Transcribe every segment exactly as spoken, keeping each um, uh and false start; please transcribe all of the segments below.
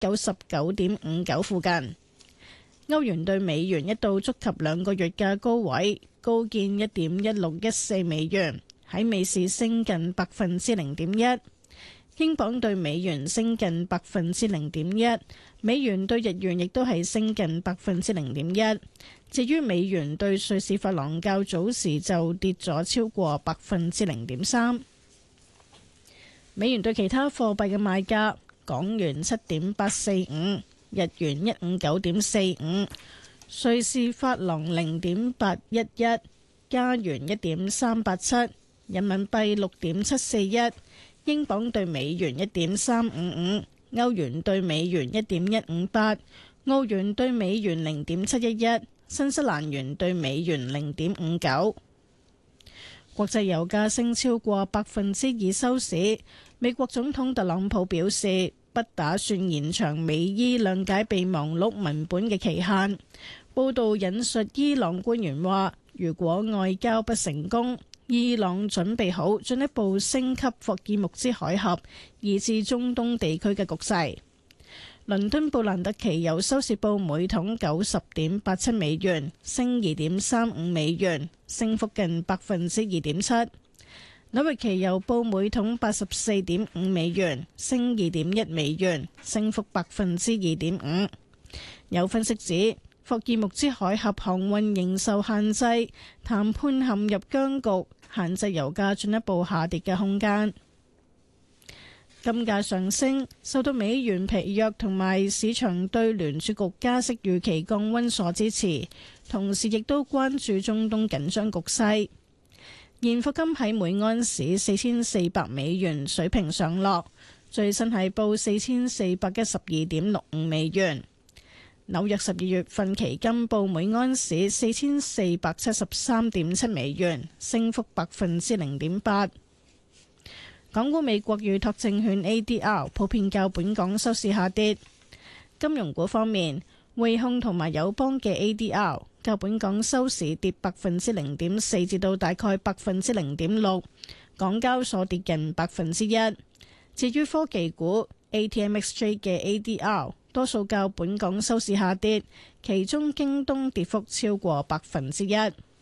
九十九點五九附近。歐元對美元一度觸及兩個月嘅高位，高見一點一六一四美元，喺美市升近百分之零點一。英鎊對美元升近百分之零點一，美元對日元亦都係升近百分之零點一。至於美元對瑞士法郎較早時就跌咗超過百分之零點三。美元對其他貨幣嘅賣價：港元七點八四五，日元一五九點四五，瑞士法郎零點八一一，加元一點三八七，人民幣六點七四一。英鎊對美元一點三五五，歐元對美元一點一五八，澳元對美元零點七一一，新西蘭元對美元零點五九。國際油價升超過百分之二收市。美國總統特朗普表示，不打算延長美伊諒解備忘錄文本嘅期限。報道引述伊朗官員話，如果外交不成功，伊朗準備好進一步升級霍爾木茲海峽以至中東地區嘅局勢。倫敦布蘭特期油收市報每桶九十點八七美元，升二點三五美元，升幅近百分之二點七。紐約期油報每桶八十四點五美元，升二點一美元，升幅百分之二點五。有分析指，霍爾木茲海峽航運仍受限制，談判陷入僵局，限制油價進一步下跌嘅空間。金價上升，受到美元疲弱同埋市場對聯儲局加息預期降溫所支持，同時亦都關注中東緊張局勢。現貨金喺每安士四千四百美元水平上落，最新係報四千四百一十二點六五美元。紐約十二月份期金報每安士四千四百七十三點七美元，升幅百分之零點八。港股美國預託證券 A D R 普遍較本港收市下跌。金融股方面，匯控同埋友邦嘅 A D R 較本港收市跌百分之零點四至到大概百分之零點六，港交所跌近百分之一。至於科技股 A T M X J 嘅 A D R 多數較本港收市下跌，其中京東跌幅超過百分之一。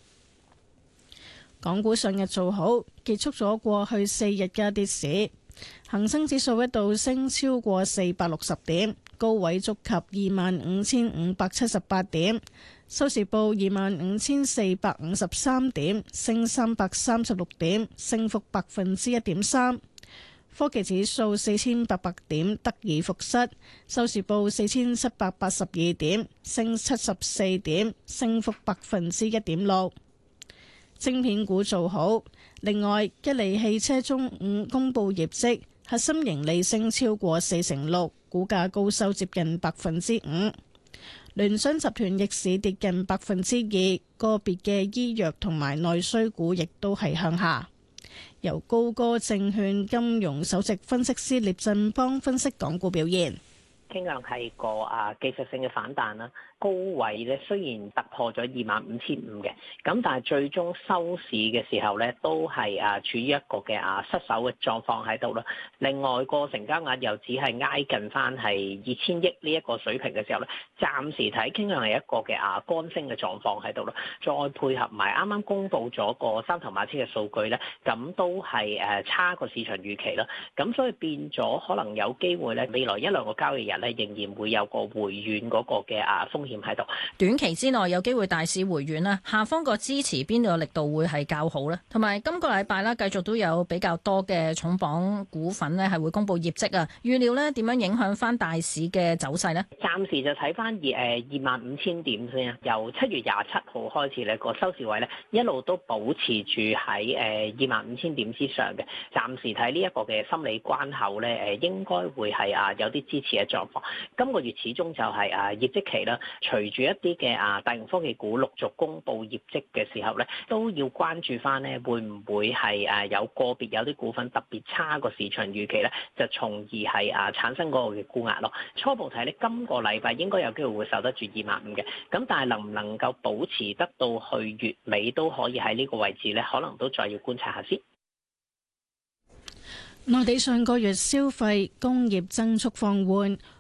港股上日做好，結束咗過去四日嘅跌市。恒生指數一度升超過四百六十點，高位觸及二萬五千五百七十八點，收市報二萬五千四百五十三點，升三百三十六點，升幅百分之一點三。科技指數四千八百點得而復失，收市報四千七百八十二點，升七十四點，升幅百分之一點六。晶片股做好，另外吉利汽車中午公布業績，核心盈利升超過四成六，股價高收接近百分之五。聯想集團逆市跌近百分之二，個別嘅醫藥同埋內需股亦都係向下。由高歌證券金融首席分析師聶振邦分析港股表現， 傾向係個啊技術性嘅反彈啦。高位咧雖然突破咗二萬五千五嘅，咁但係最終收市嘅時候咧都係啊處於一個嘅啊失守嘅狀況喺度啦。另外個成交額又只係挨近翻係二千億呢一個水平嘅時候咧，暫時睇傾向係一個嘅啊乾升嘅狀況喺度啦。再配合埋啱啱公布咗個三頭馬車嘅數據咧，咁都係誒差過市場預期啦。咁所以變咗可能有機會咧，未來一兩個交易日咧仍然會有個回軟嗰個嘅啊風險喺度。 短期之內有機會大市回軟啦，下方個支持邊度力度會係較好呢？同埋今個禮拜啦，繼續都有比較多嘅重磅股份呢係會公布業績啊，預料呢點樣影響翻大市嘅走勢呢？ 暫時就睇翻二誒二萬五千點先啊，由七月廿七號開始呢個收市位呢一路都保持住喺誒二萬五千點之上嘅。暫時睇呢一個嘅心理關口呢，誒應該會係啊有啲支持嘅狀況。今個月始終就係啊業績期啦，隨住一啲嘅啊大型科技股陸續公布業績嘅時候咧，都要關注翻咧，會唔會係誒有個別有啲股份特別差過市場預期咧，就從而係啊產生嗰個嘅沽壓咯。初步睇咧，今個禮拜應該有機會會受得住二萬五嘅，咁但係能唔能夠保持得到去月尾都可以喺呢個位置咧，可能都再要觀察下先。 內地上個月消費、工業增速放緩，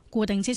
固定資